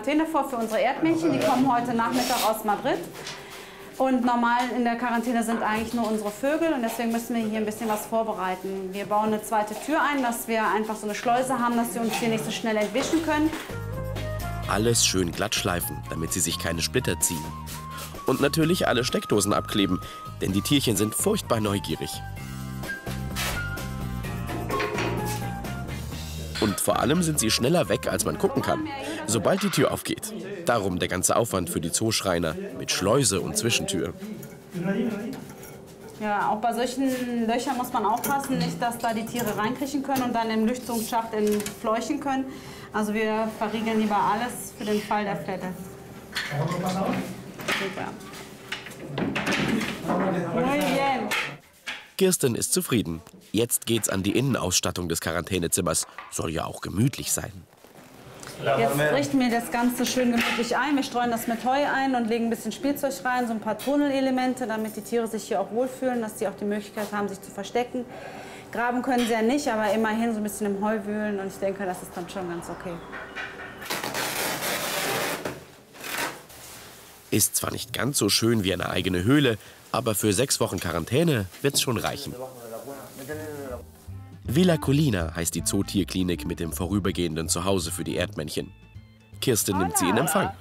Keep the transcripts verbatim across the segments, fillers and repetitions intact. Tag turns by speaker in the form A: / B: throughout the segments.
A: Quarantäne vor für unsere Erdmännchen. Die kommen heute Nachmittag aus Madrid. Und normal in der Quarantäne sind eigentlich nur unsere Vögel und deswegen müssen wir hier ein bisschen was vorbereiten. Wir bauen eine zweite Tür ein, dass wir einfach so eine Schleuse haben, dass sie uns hier nicht so schnell entwischen können.
B: Alles schön glatt schleifen, damit sie sich keine Splitter ziehen. Und natürlich alle Steckdosen abkleben, denn die Tierchen sind furchtbar neugierig. Und vor allem sind sie schneller weg, als man gucken kann, sobald die Tür aufgeht. Darum der ganze Aufwand für die Zooschreiner mit Schleuse und Zwischentür.
A: Ja, auch bei solchen Löchern muss man aufpassen, nicht, dass da die Tiere reinkriechen können und dann im Lüftungsschacht entfleuchen können. Also wir verriegeln lieber alles für den Fall der Fälle. Super. Muy bien.
B: Kirsten ist zufrieden. Jetzt geht's an die Innenausstattung des Quarantänezimmers. Soll ja auch gemütlich sein.
A: Jetzt richten wir das Ganze schön gemütlich ein. Wir streuen das mit Heu ein und legen ein bisschen Spielzeug rein, so ein paar Tunnelelemente, damit die Tiere sich hier auch wohlfühlen, dass sie auch die Möglichkeit haben, sich zu verstecken. Graben können sie ja nicht, aber immerhin so ein bisschen im Heu wühlen und ich denke, das ist dann schon ganz okay.
B: Ist zwar nicht ganz so schön wie eine eigene Höhle, aber für sechs Wochen Quarantäne wird's schon reichen. Villa Colina heißt die Zootierklinik mit dem vorübergehenden Zuhause für die Erdmännchen. Kirsten nimmt sie in Empfang.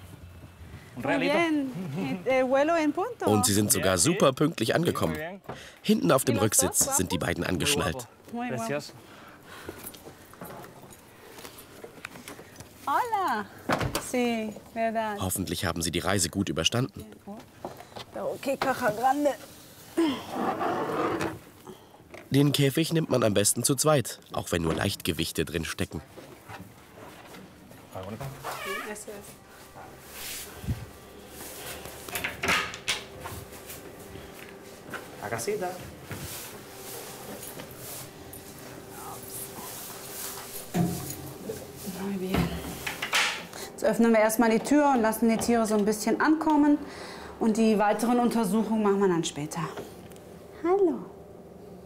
B: Und sie sind sogar super pünktlich angekommen. Hinten auf dem Rücksitz sind die beiden angeschnallt.
A: Hola. Sí, verdad.
B: Hoffentlich haben sie die Reise gut überstanden.
A: Okay, caja grande.
B: Den Käfig nimmt man am besten zu zweit, auch wenn nur Leichtgewichte drin stecken.
A: Jetzt öffnen wir erstmal die Tür und lassen die Tiere so ein bisschen ankommen. Und die weiteren Untersuchungen machen wir dann später. Hallo.